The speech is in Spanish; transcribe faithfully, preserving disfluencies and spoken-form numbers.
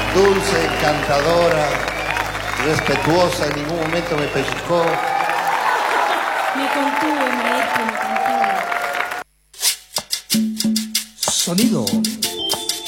Dulce, encantadora, respetuosa, en ningún momento me pellizcó. Me contuve, maestro, me contuve. Sonido